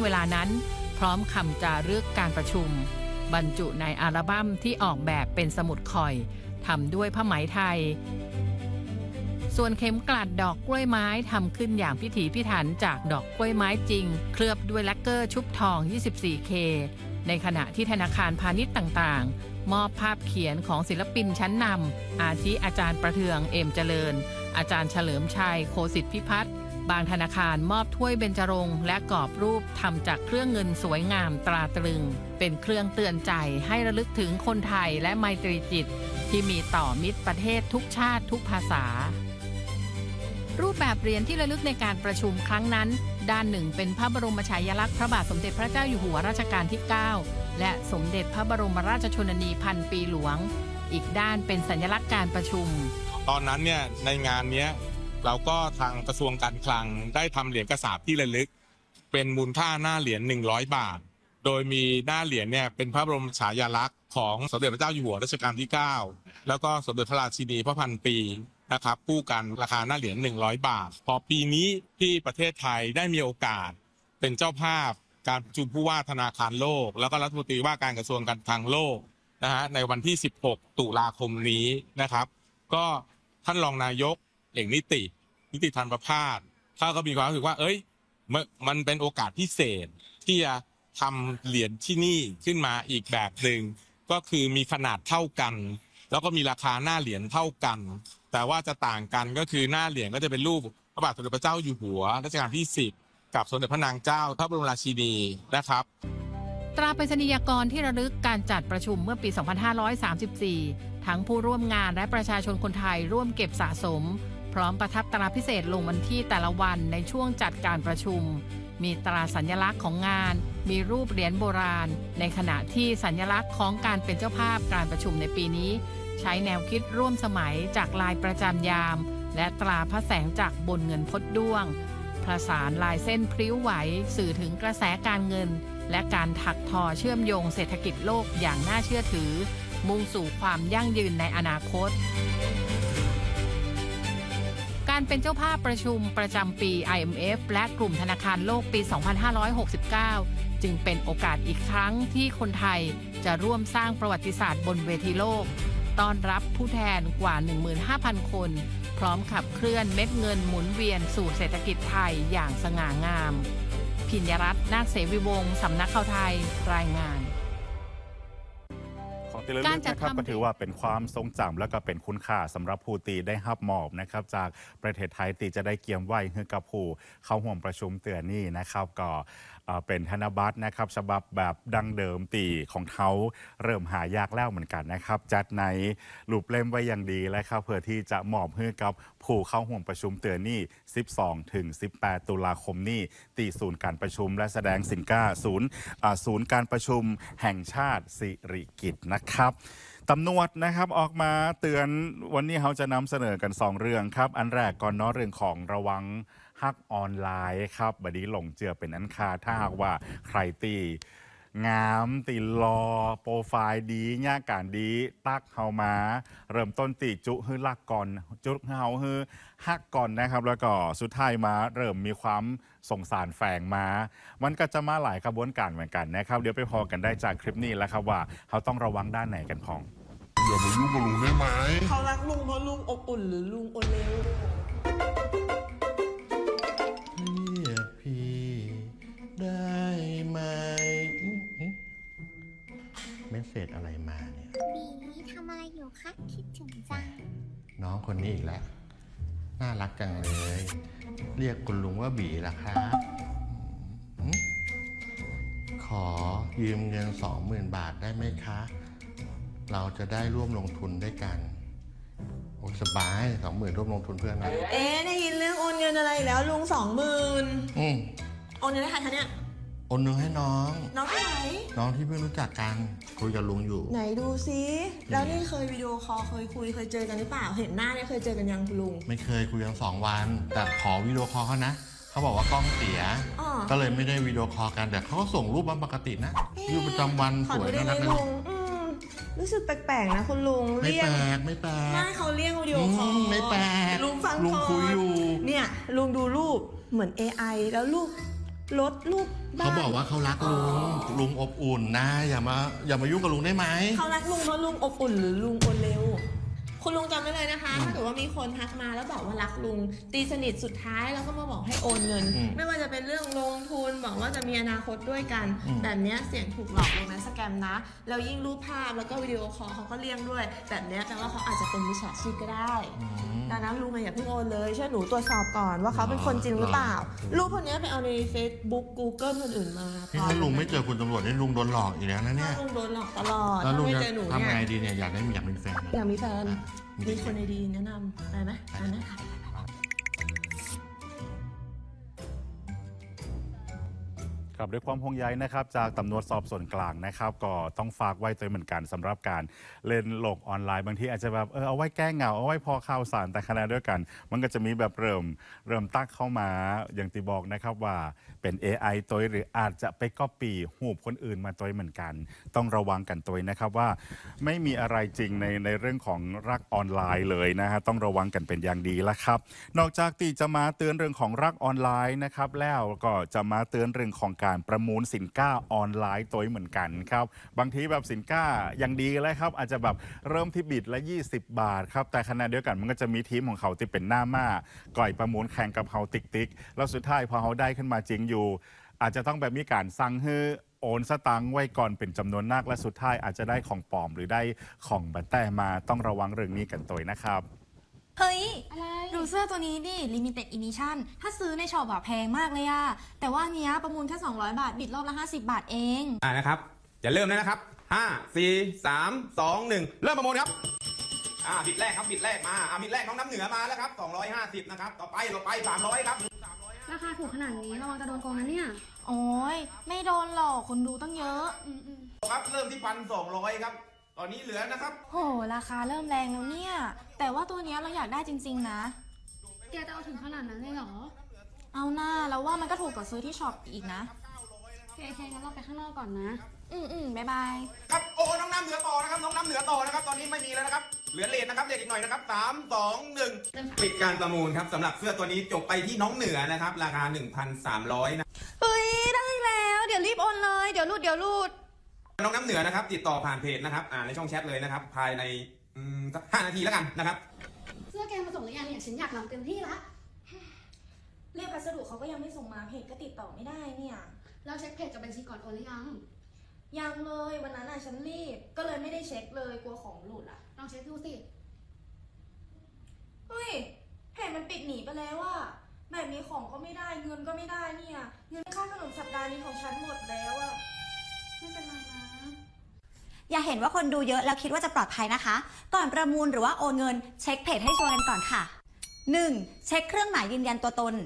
เวลานั้นพร้อมคำจารึกการประชุมบรรจุในอัลบั้มที่ออกแบบเป็นสมุดข่อยทำด้วยผ้าไหมไทยส่วนเข็มกลัดดอกกล้วยไม้ทำขึ้นอย่างพิถีพิถันจากดอกกล้วยไม้จริงเคลือบด้วยแลกเกอร์ชุบทอง 24K ในขณะที่ธนาคารพาณิชย์ต่างๆมอบภาพเขียนของศิลปินชั้นนำอาทิอาจารย์ประเทืองเอมเจริญอาจารย์เฉลิมชัยโคสิทธิพิพัฒน์บางธนาคารมอบถ้วยเบญจรงค์และกรอบรูปทำจากเครื่องเงินสวยงามตราตรึงเป็นเครื่องเตือนใจให้ระลึกถึงคนไทยและไมตรีจิตที่มีต่อมิตรประเทศทุกชาติทุกภาษารูปแบบเหรียญที่ระลึกในการประชุมครั้งนั้นด้านหนึ่งเป็นพระบรมฉายาลักษณ์พระบาทสมเด็จพระเจ้าอยู่หัวรัชกาลที่ 9 และสมเด็จพระบรมราชชนนีพันปีหลวงอีกด้านเป็นสัญลักษณ์การประชุมตอนนั้นเนี่ยในงานนี้เราก็ทางกระทรวงการคลังได้ทำเหรียญกระสาบที่ระลึกเป็นมูลค่าหน้าเหรียญ100 บาทโดยมีหน้าเหรียญเนี่ยเป็นพระบรมฉายาลักษณ์ของสมเด็จพระเจ้าอยู่หัวรัชกาลที่ 9แล้วก็สมเด็จพระราชินีพระพันปีนะครับคู่กันราคาหน้าเหรียญ100 บาทพอปีนี้ที่ประเทศไทยได้มีโอกาสเป็นเจ้าภาพการประชุมผู้ว่าธนาคารโลกแล้วก็รัฐมนตรีว่าการกระทรวงการคลังโลกนะฮะในวันที่16 ตุลาคมนี้นะครับก็ท่านรองนายกเอกนิติธรรมประภาสเขาก็มีความรู้สึกว่ามันเป็นโอกาสพิเศษที่จะทำเหรียญที่นี่ขึ้นมาอีกแบบหนึ่งก็คือมีขนาดเท่ากันแล้วก็มีราคาหน้าเหรียญเท่ากันแต่ว่าจะต่างกันก็คือหน้าเหรียญก็จะเป็นรูปพระบาทสมเด็จพระเจ้าอยู่หัวรัชกาลที่ 10กับสมเด็จพระนางเจ้าพระบรมราชินีนะครับตราไปรษณียากรที่ระลึกการจัดประชุมเมื่อปี 2534 ทั้งผู้ร่วมงานและประชาชนคนไทยร่วมเก็บสะสมพร้อมประทับตราพิเศษลงวันที่แต่ละวันในช่วงจัดการประชุมมีตราสัญลักษณ์ของงานมีรูปเหรียญโบราณในขณะที่สัญลักษณ์ของการเป็นเจ้าภาพการประชุมในปีนี้ใช้แนวคิดร่วมสมัยจากลายประจำยามและตราพระแสงจากบนเงินพดด้วงประสานลายเส้นพริ้วไหวสื่อถึงกระแสการเงินและการถักทอเชื่อมโยงเศรษฐกิจโลกอย่างน่าเชื่อถือมุ่งสู่ความยั่งยืนในอนาคตการเป็นเจ้าภาพประชุมประจำปี IMF และกลุ่มธนาคารโลกปี 2569 จึงเป็นโอกาสอีกครั้งที่คนไทยจะร่วมสร้างประวัติศาสตร์บนเวทีโลกต้อนรับผู้แทนกว่า 15,000 คนพร้อมขับเคลื่อนเม็ดเงินหมุนเวียนสู่เศรษฐกิจไทยอย่างสง่างามพิญญรัตน์ นาคเสวิวงศ์สำนักข่าวไทยรายงานการจัดทำก็ถือว่าเป็นความทรงจำและก็เป็นคุณค่าสำหรับผู้ตีได้รับมอบนะครับจากประเทศไทยตีจะได้เกี่ยมไว้ให้กับผู้เข้าร่วมประชุมเตือนนี่นะครับก็เป็นธนบัตรนะครับฉบับแบบดั้งเดิมตีของเขาเริ่มหายากแล้วเหมือนกันนะครับจัดในรูปเล่มไว้อย่างดีและครับเพื่อที่จะมอบให้กับผู้เข้าร่วมประชุมเตือนนี่12 ถึง 18 ตุลาคมนี้ตีศูนย์การประชุมและแสดงสินค้าศูนย์การประชุมแห่งชาติสิริกิติ์นะครับตำรวจนะครับออกมาเตือนวันนี้เขาจะนำเสนอกัน2เรื่องครับอันแรกก่อนเนาะเรื่องของระวังฮักออนไลน์ครับบัดนี้หลงเจือเป็นอันคาถ้าหากว่าใครตีงามตีรอโปรไฟล์ดีหน้าการดีตักเฮามาเริ่มต้นตีจุฮือลักก่อนจุเฮาฮือฮักก่อนนะครับแล้วก็สุดท้ายมาเริ่มมีความสงสารแฝงมามันก็จะมาหลายกระบวนการเหมือนกันนะครับเดี๋ยวไปพอกันได้จากคลิปนี้แล้วครับว่าเขาต้องระวังด้านไหนกันพองอย่ามายุ่งกับลุงได้ไหมเขารักลุงเพราะลุงอบอุ่นหรือลุงโอเลวเรียกพี่ได้ไหมเมสเสจอะไรมาเนี่ยบีทำอะไรอยู่คะคิดถึงจังน้องคนนี้อีกแล้วน่ารักจังเลยเรียกคุณลุงว่าบีล่ะครับขอยืมเงิน 20,000 บาทได้ไหมคะเราจะได้ร่วมลงทุนด้วยกันโอ้สบาย 20,000 ร่วมลงทุนเพื่อนนะได้ยินเรื่องโอนเงินอะไรแล้วลุง 20,000โอนเงินให้ใครคะเนี่ยโอนเงินให้น้องที่ไหนน้องที่เพิ่งรู้จักกันคุยกับลุงอยู่ไหนดูซิแล้วนี่เคยวิดีโอคอลเคยคุยเคยเจอกันหรือเปล่าเห็นหน้าเนี่ยเคยเจอกันยังลุงไม่เคยคุยกัน2 วันแต่ขอวิดีโอคอลเขานะเขาบอกว่ากล้องเสียก็เลยไม่ได้วิดีโอคอลกันแต่เขาก็ส่งรูปมาปกตินะอยู่ประจำวันสวยน่ารักเลยรู้สึกแปลกๆนะคุณลุงไม่แปลกไม่เขาเรียกวิดีโอคอลไม่แปลกลุงฟังลุงคุยอยู่เนี่ยลุงดูรูปเหมือน AI แล้วรูรถรูปบ้านเขาบอกว่าเขารักลุงอบอุ่นนะอย่ามายุ่งกับลุงได้ไหมเขารักลุงเพราะลุงอบอุ่นหรือลุงโอนเร็วคุณลุงจำไว้เลยนะคะถ้าเกิดว่ามีคนทักมาแล้วบอกว่ารักลุงตีสนิทสุดท้ายแล้วก็มาบอกให้โอนเงิน ไม่ว่าจะเป็นเรื่องลงทุนบอกว่าจะมีอนาคตด้วยกันแบบนี้เสี่ยงถูกหลอกลวงและสแกมนะแล้วยิ่งรูปภาพแล้วก็วิดีโอคอลเขาก็เลี่ยงด้วยแบบนี้แปลว่าเขาอาจจะเป็นมิจฉาชีพก็ได้ดังนั้นลุงอย่าเพิ่งโอนเลยช่วยหนูตรวจสอบก่อนว่าเขาเป็นคนจริงหรือเปล่ารูปพวกนี้ไปเอาใน Facebook Google คนอื่นมาถ้าลุงไม่เจอคุณตำรวจนี่ลุงโดนหลอกอีกแล้วนะเนี่ยลุงโดนหลอกตลอดแล้วลุงไม่จะเจอหนูทำเนี่ไงยดีเนี่ยอยากมีแฟนนะอยากมีแฟนมีมีคนในดีแนะนำไปไหมไปไหมครับด้วยความห่วงใยนะครับจากตำรวจสอบสวนกลางนะครับก็ต้องฝากไว้ตัวเหมือนกันสำหรับการเล่นโลกออนไลน์บางทีอาจจะแบบเอาไว้แก้เหงาเอาไว้พอข่าวสารแต่ขณะเดียวกัน มันก็จะมีแบบเริ่มตั้งเข้ามาอย่างที่บอกนะครับว่าเป็น AI ตัวหรืออาจจะไปก๊อปปี้หูปคนอื่นมาตัวเหมือนกัน ต้องระวังกันตัวนะครับว่าไม่มีอะไรจริงในเรื่องของรักออนไลน์เลยนะฮะต้องระวังกันเป็นอย่างดีแล้วครับนอกจากที่จะมาเตือนเรื่องของรักออนไลน์นะครับแล้วก็จะมาเตือนเรื่องของการประมูลสินค้าออนไลน์ตัวเหมือนกันครับบางทีแบบสินค้าอย่างดีเลยครับอาจจะแบบเริ่มที่บิดละ20 บาทครับแต่ขณะเดียวกันมันก็จะมีทีมของเขาที่เป็นหน้าม่าก่อยประมูลแข่งกับเขาติ๊กแล้วสุดท้ายพอเขาได้ขึ้นมาจริงอยู่อาจจะต้องแบบมีการสั่งให้โอนสตังค์ไว้ก่อนเป็นจำนวนนักและสุดท้ายอาจจะได้ของปลอมหรือได้ของบัตรแต่มาต้องระวังเรื่องนี้กันตัวนะครับเฮ้ยอะไรดูเสื้อตัวนี้ดิ Limited Edition ถ้าซื้อในช็อปอะแพงมากเลยอะแต่ว่าเนี้ยประมูลแค่200 บาท บิดรอบละ50 บาทเองนะครับจะเริ่มแล้วนะครับ5 4 3 2 1เริ่มประมูลครับบิดแรกครับบิดแรกมาบิดแรกน้องน้ำเหนือมาแล้วครับ250นะครับต่อไป300ครับราคาถูกขนาดนี้ระวังจะโดนโกงนะเนี่ยโอ้ยไม่โดนหรอกคนดูตั้งเยอะครับเริ่มที่1,200ครับตอนนี้เหลือนะครับโหราคาเริ่มแรงแล้วเนี่ย แต่ว่าตัวเนี้ยเราอยากได้จริงๆนะแกจะเอาถึงขนาดนั้นเลยเหรอเอาหน้าแล้วว่ามันก็ถูกกว่าซื้อที่ช็อปอีกนะโอเคงั้นเราไปข้างนอกก่อนนะบ๊ายบายครับโอ้น้องน้ำเหนือต่อนะครับน้องน้ำเหนือต่อนะครับตอนนี้ไม่มีแล้วนะครับเหลือเลทนะครับเลทอีกหน่อยนะครับ3 2 1ปิดการประมูลครับสำหรับเสื้อตัวนี้จบไปที่น้องเหนือนะครับราคา 1,300 นะเฮ้ยได้แล้วเดี๋ยวรีบโอนเลยเดี๋ยวรูดน้องน้ำเหนือนะครับติดต่อผ่านเพจนะครับในช่องแชทเลยนะครับภายในสัก5 นาทีแล้วกันนะครับเสื้อแกมาส่งหรือยังเนี่ยฉันอยากนำเต็มที่ละเรียกพัสดุเขาก็ยังไม่ส่งมาเพจก็ติดต่อไม่ได้เนี่ยเราเช็คเพจกับบัญชีก่อนโอนหรือยังยังเลยวันนั้นฉันรีบก็เลยไม่ได้เช็คเลยกลัวของหลุดอ่ะลองเช็คดูสิเฮ้ยเพจมันปิดหนีไปแล้วอะแบบนี้ของก็ไม่ได้เงินก็ไม่ได้เนี่ยเงินค่าขนมสัปดาห์นี้ของฉันหมดแล้วอะไม่เป็นไรนะอย่าเห็นว่าคนดูเยอะแล้วคิดว่าจะปลอดภัยนะคะ ก่อนประมูลหรือว่าโอนเงินเช็คเพจให้ชัวร์กันก่อนค่ะ 1. เช็คเครื่องหมายยืนยันตัวตน